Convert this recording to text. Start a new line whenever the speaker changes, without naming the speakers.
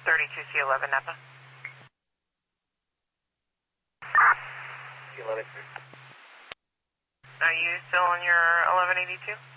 32C11 Napa.
C11.
Are you still on your 1182?